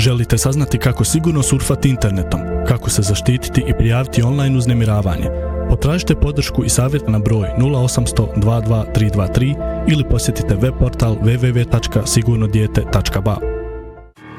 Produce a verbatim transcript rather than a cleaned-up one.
Želite saznati kako sigurno surfati internetom, kako se zaštititi i prijaviti online uznemiravanje? Potražite podršku i savjet na broj nula osam nula nula dva dva tri dva tri ili posjetite web portal w w w tačka sigurno dijete tačka b a.